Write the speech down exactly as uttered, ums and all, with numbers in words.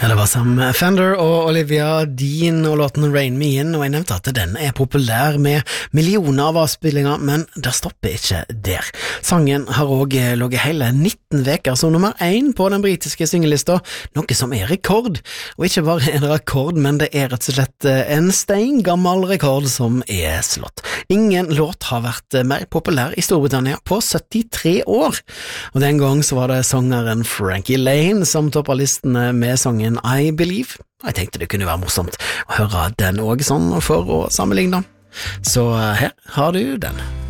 Ja, det var Sam Fender og Olivia Dean og låten Rain Me In, og jeg nevnte at den er populær med millioner av avspillinger, men det stopper ikke der. Sangen har også ligget hele nitten veker som nummer én på den britiske singelista, noe som er rekord. Og ikke bare en rekord, men det er rett og slett en steingammel rekord som er slått. Ingen låt har vært mer populær i Storbritannia på syttitre år. Og den gang så var det sangeren Frankie Lane som toppet listene med sangen I Believe. Jeg tenkte det kunne være morsomt å høre den også sånn for å sammenligne. Så her har du den.